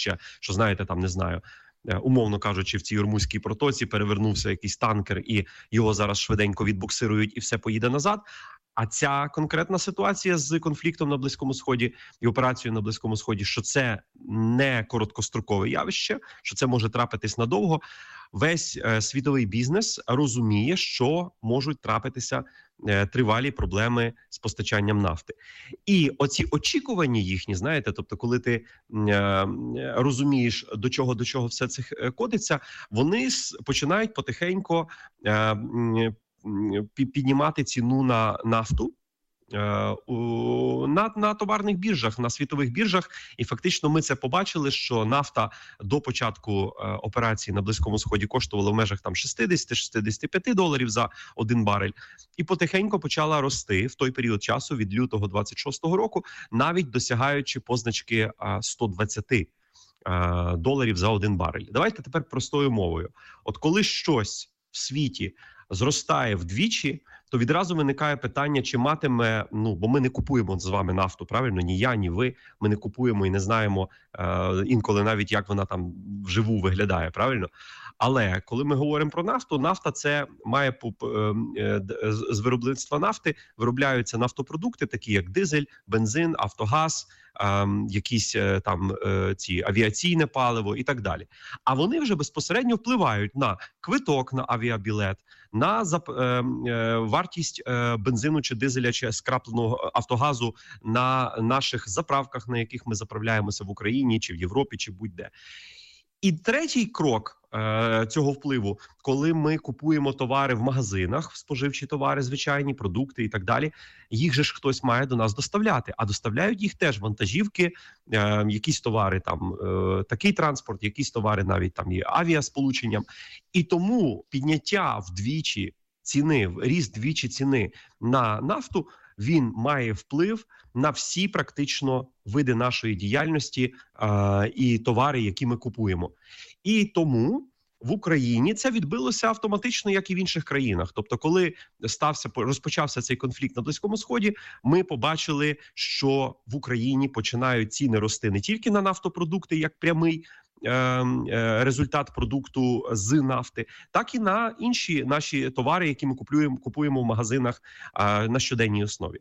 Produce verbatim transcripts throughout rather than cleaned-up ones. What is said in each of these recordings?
явище, що, знаєте, там, не знаю, умовно кажучи, в цій Ормузькій протоці перевернувся якийсь танкер і його зараз швиденько відбуксирують і все поїде назад. А ця конкретна ситуація з конфліктом на Близькому Сході і операцією на Близькому Сході, що це не короткострокове явище, що це може трапитись надовго. Весь е, світовий бізнес розуміє, що можуть трапитися е, тривалі проблеми з постачанням нафти. І оці очікування їхні, знаєте, тобто коли ти е, розумієш, до чого, до чого все це котиться, вони починають потихеньку е, піднімати ціну на нафту на, на товарних біржах, на світових біржах. І фактично ми це побачили, що нафта до початку операції на Близькому Сході коштувала в межах там шістдесят-шістдесят п'ять доларів за один барель. І потихеньку почала рости в той період часу від лютого двадцять шостого року, навіть досягаючи позначки сто двадцять доларів за один барель. Давайте тепер простою мовою. От коли щось в світі зростає вдвічі, то відразу виникає питання, чи матиме, ну, бо ми не купуємо з вами нафту, правильно? Ні я, ні ви, ми не купуємо і не знаємо е, інколи навіть, як вона там вживу виглядає, правильно? Але коли ми говоримо про нафту, нафта це має з виробництва нафти виробляються нафтопродукти, такі як дизель, бензин, автогаз, якісь там ці авіаційне паливо і так далі. А вони вже безпосередньо впливають на квиток на авіабілет, на вартість бензину чи дизеля чи скрапленого автогазу на наших заправках, на яких ми заправляємося в Україні чи в Європі, чи будь-де. І третій крок е, цього впливу, коли ми купуємо товари в магазинах, споживчі товари, звичайні, продукти і так далі, їх же ж хтось має до нас доставляти. А доставляють їх теж вантажівки, е, якісь товари, там е, такий транспорт, якісь товари навіть там є авіасполученням. І тому підняття вдвічі ціни, ріст вдвічі ціни на нафту, він має вплив на всі практично види нашої діяльності а, і товари, які ми купуємо. І тому в Україні це відбилося автоматично, як і в інших країнах. Тобто, коли стався, розпочався цей конфлікт на Близькому Сході, ми побачили, що в Україні починають ціни рости не тільки на нафтопродукти, як прямий результат продукту з нафти, так і на інші наші товари, які ми купуємо, купуємо в магазинах на щоденній основі.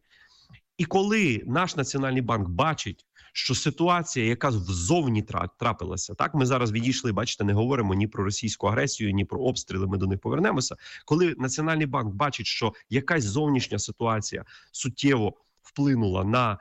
І коли наш Національний банк бачить, що ситуація, яка взовні трапилася, так, ми зараз відійшли, бачите, не говоримо ні про російську агресію, ні про обстріли, ми до них повернемося. Коли Національний банк бачить, що якась зовнішня ситуація суттєво вплинула на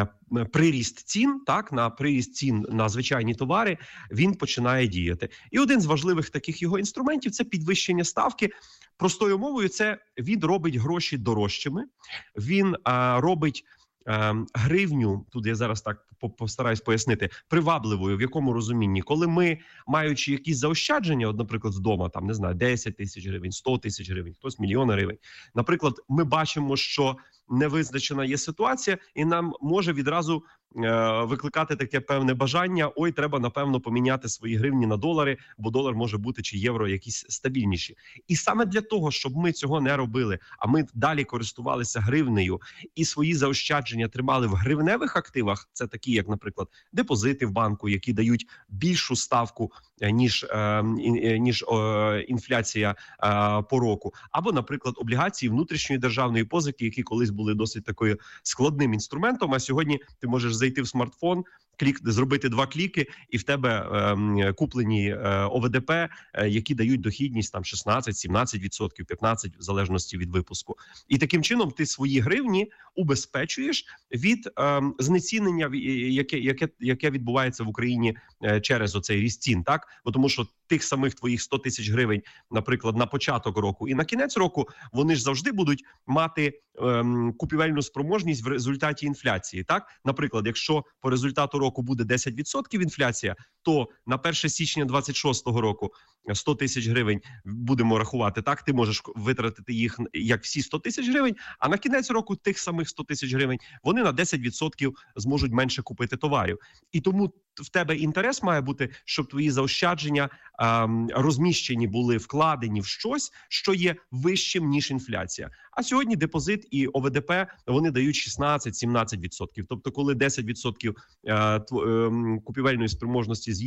приріст цін, так, на приріст цін на звичайні товари, він починає діяти. І один з важливих таких його інструментів – це підвищення ставки. Простою мовою, це він робить гроші дорожчими, він а, робить а, гривню, тут я зараз так постараюсь пояснити, привабливою, в якому розумінні, коли ми, маючи якісь заощадження, от, наприклад, вдома, там, не знаю, десять тисяч гривень, сто тисяч гривень, хтось мільйон гривень, наприклад, ми бачимо, що невизначена є ситуація, і нам може відразу е, викликати таке певне бажання: ой, треба, напевно, поміняти свої гривні на долари, бо долар може бути чи євро якісь стабільніші. І саме для того, щоб ми цього не робили, а ми далі користувалися гривнею і свої заощадження тримали в гривневих активах, це такі, як, наприклад, депозити в банку, які дають більшу ставку, ніж, е, ніж е, інфляція е, по року, або, наприклад, облігації внутрішньої державної позики, які колись були досить такою складним інструментом, а сьогодні ти можеш зайти в смартфон, клік, зробити два кліки, і в тебе е, куплені е, О В Д П, е, які дають дохідність там шістнадцять-сімнадцять відсотків, п'ятнадцять відсотків в залежності від випуску. І таким чином ти свої гривні убезпечуєш від е, знецінення, яке, яке, яке відбувається в Україні е, через оцей ріст цін, так? Бо тому що тих самих твоїх сто тисяч гривень, наприклад, на початок року і на кінець року, вони ж завжди будуть мати ем, купівельну спроможність в результаті інфляції, так? Наприклад, якщо по результату року буде десять відсотків інфляція, то на перше січня двадцять шостого року сто тисяч гривень будемо рахувати, так? Ти можеш витратити їх як всі сто тисяч гривень, а на кінець року тих самих сто тисяч гривень вони на десять відсотків зможуть менше купити товарів. І тому в тебе інтерес має бути, щоб твої заощадження ем, розміщені були, вкладені в щось, що є вищим, ніж інфляція. А сьогодні депозит і О В Д П, вони дають шістнадцять-сімнадцять відсотків. Тобто, коли десять відсотків е, е, купівельної спроможності